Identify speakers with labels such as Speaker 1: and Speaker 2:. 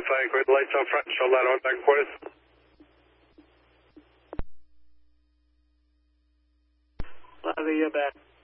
Speaker 1: Flying with lights on front, show line on back quarters.
Speaker 2: Lobby, you're back.